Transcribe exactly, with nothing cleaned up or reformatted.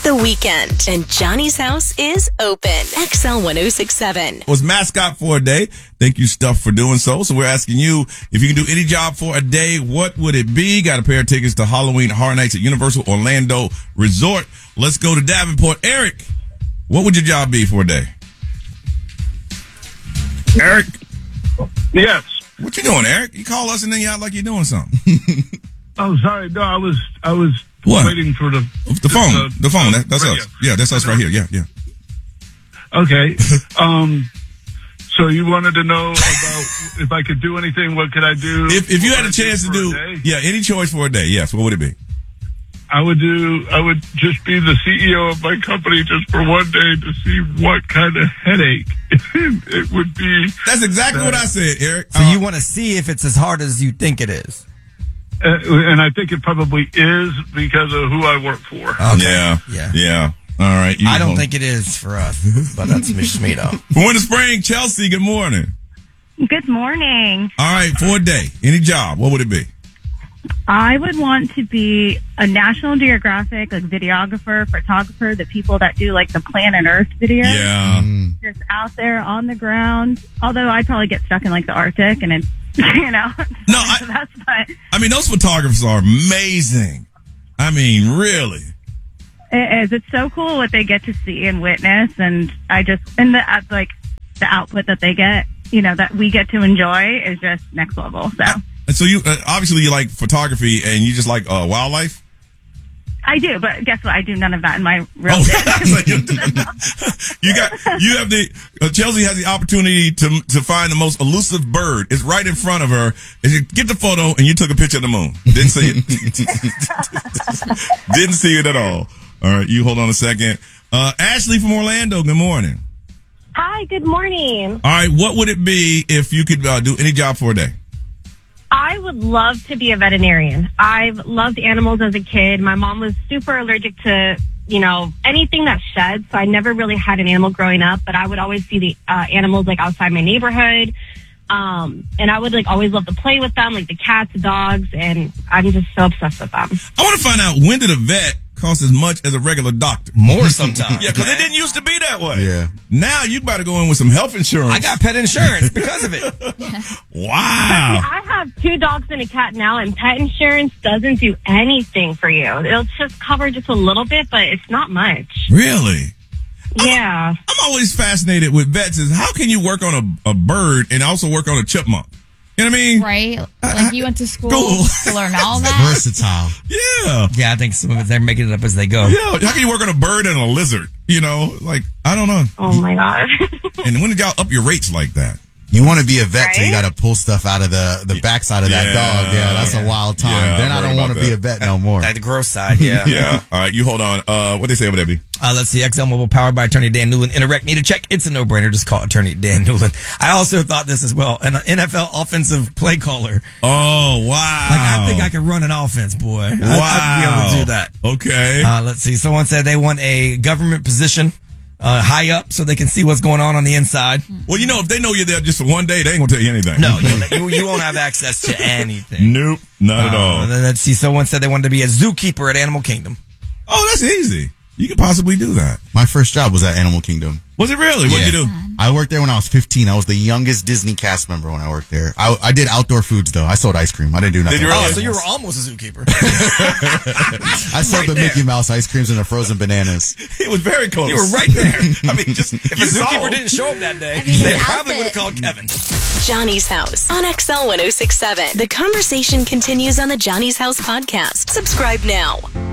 the weekend, and Johnny's house is open. X L one oh six seven. Was mascot for a day. Thank you, Stuff, for doing so. So we're asking you, if you can do any job for a day, what would it be? Got a pair of tickets to Halloween Horror Nights at Universal Orlando Resort. Let's go to Davenport. Eric, what would your job be for a day? Eric? Yes. What you doing, Eric? You call us and then you act like you're doing something. Oh, sorry. No, I was I was What? waiting for the The phone. The, The phone. That, that's radio. us. Yeah, that's us right here. Yeah, yeah. Okay. um. So you wanted to know about if I could do anything? What could I do? If if you What had I a chance to for do, a day? yeah, any choice for a day, yes, what would it be? I would do. I would just be the C E O of my company just for one day to see what kind of headache it would be. That's exactly what I said, Eric. So you want to see if it's as hard as you think it is. Uh, and I think it probably is because of who I work for. Okay. Yeah, Yeah. yeah. All right. You I don't hold- think it is for us, but that's Miss Smito. For Winter Spring, Chelsea, good morning. Good morning. All right, for a day, any job, what would it be? I would want to be a National Geographic like videographer, photographer, the people that do like the Planet Earth videos. Yeah. Just out there on the ground. Although I'd probably get stuck in like the Arctic and it's, you know. No, I- that's but I mean, those photographers are amazing. I mean, really. it is. It's so cool what they get to see and witness, and I just and the uh, like the output that they get, you know, that we get to enjoy is just next level. So. And so you, uh, obviously you like photography and you just like uh, wildlife? I do, but guess what? I do none of that in my real Oh, life. you got, you have the, uh, Chelsea has the opportunity to to find the most elusive bird. It's right in front of her. And you get the photo and you took a picture of the moon. Didn't see it. Didn't see it at all. All right, you hold on a second. Uh, Ashley from Orlando, good morning. Hi, good morning. All right, what would it be if you could uh, do any job for a day? I would love to be a veterinarian. I've loved animals as a kid. My mom was super allergic to, you know, anything that sheds, so I never really had an animal growing up, but I would always see the uh, animals like outside my neighborhood. Um, and I would like always love to play with them, like the cats, the dogs, and I'm just so obsessed with them. I want to find out, when did a vet cost as much as a regular doctor? More sometimes. Yeah, because it didn't used to be that way. Yeah. Now you better go in with some health insurance. I got pet insurance because of it. Wow. I have two dogs and a cat now, and pet insurance doesn't do anything for you. It'll just cover just a little bit, but it's not much. Really? Yeah. I'm always fascinated with vets is how can you work on a, a bird and also work on a chipmunk? You know what I mean? Right? Like you went to school Cool. to learn all that. Versatile. Yeah. Yeah, I think some of it, they're making it up as they go. Yeah. How can you work on a bird and a lizard? You know, like, I don't know. Oh, my God. And when did y'all up your rates like that? You want to be a vet, so you Right? got to pull stuff out of the, the backside of that Yeah. dog. Yeah, that's a wild time. Yeah, then I've I heard don't want about to be that. a vet no more. At the gross side, yeah. Yeah. All right. You hold on. Uh, what they say over there, B? Uh, let's see. X L Mobile powered by Attorney Dan Newland. Interact. Need a check? It's a no-brainer. Just call Attorney Dan Newland. I also thought this as well. An N F L offensive play caller. Oh, wow. Like, I think I could run an offense, boy. I- Wow. I'd be able to do that. Okay. Uh, let's see. Someone said they want a government position uh, high up so they can see what's going on on the inside. Well, you know, if they know you're there just for one day, they ain't gonna tell you anything. No, you, you won't have access to anything. Nope. Not at Uh, all. and then let's see. Someone said they wanted to be a zookeeper at Animal Kingdom. Oh, that's easy. You could possibly do that. My first job was at Animal Kingdom. Was it really? What did you do? I worked there when I was fifteen. I was the youngest Disney cast member when I worked there. I, I did outdoor foods, though. I sold ice cream. I didn't do nothing. Did you really? Oh, else. so you were almost a zookeeper. I sold right the there. Mickey Mouse ice creams and the frozen bananas. It was very close. You were right there. I mean, just If a you saw. zookeeper didn't show up that day, mean, they the probably would outfit. have called Kevin. Johnny's House on X L one oh six seven. The conversation continues on the Johnny's House podcast. Subscribe now.